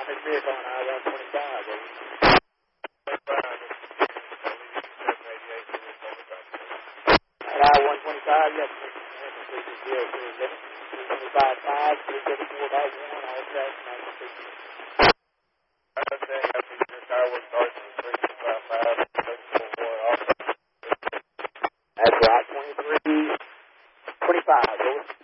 this vehicle on I-125, over. At I-125, yes, sir. Completed DOT limit. 325.5, 334.1, all traffic, 960. That's right, 2325, over.